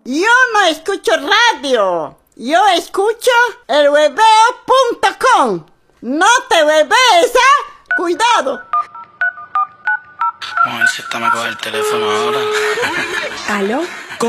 Yo no escucho radio. Yo escucho elhueveo.com. No te huevees, ¿ah? Cuidado. Vamos a ver si esta me coge el teléfono ahora. ¿Aló?